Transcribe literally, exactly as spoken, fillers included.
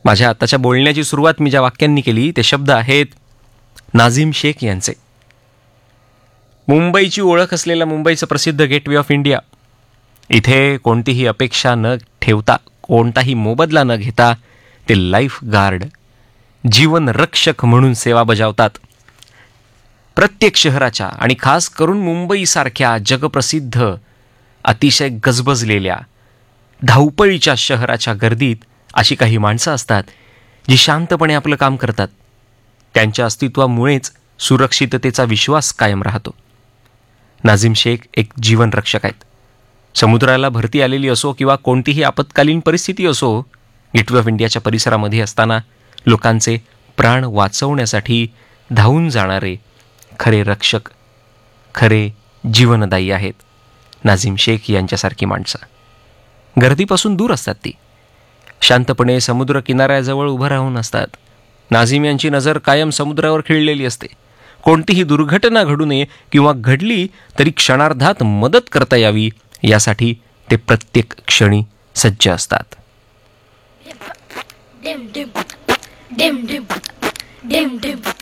माझ्या आताच्या बोलण्याची सुरुवात मी ज्या वाक्यांनी केली ते शब्द आहेत नाझीम शेख यांचे. मुंबईची ओळख असलेल्या मुंबईचं प्रसिद्ध गेटवे ऑफ इंडिया, इथे कोणतीही अपेक्षा न ठेवता, कोणताही मोबदला न घेता ते लाईफ गार्ड, जीवन रक्षक म्हणून सेवा बजावतात. प्रत्येक शहराच्या आणि खास करून मुंबईसारख्या जगप्रसिद्ध अतिशय गजबजलेल्या धावपळीच्या शहराच्या गर्दीत अशी काही माणसं असतात जी शांतपणे आपलं काम करतात. त्यांच्या अस्तित्वामुळेच सुरक्षिततेचा विश्वास कायम राहतो. नाझीम शेख एक जीवनरक्षक आहेत. समुद्राला भरती आलेली असो किंवा कोणतीही आपत्कालीन परिस्थिती असो, गेटवे ऑफ इंडियाच्या परिसरामध्ये असताना लोकांचे प्राण वाचवण्यासाठी धावून जाणारे खरे रक्षक, खरे जीवनदायी आहेत नाझीम शेख यांच्यासारखी माणसं. गर्दीपासून दूर असतात ती, शांतपणे समुद्र किनाऱ्याजवळ उभं राहून असतात. नाझीम यांची नजर कायम समुद्रावर खिळलेली असते. कोणतीही दुर्घटना घडू नये किंवा घडली तरी क्षणार्धात मदत करता यावी यासाठी ते प्रत्येक क्षणी सज्ज असतात. Dim dim dim dim dim dim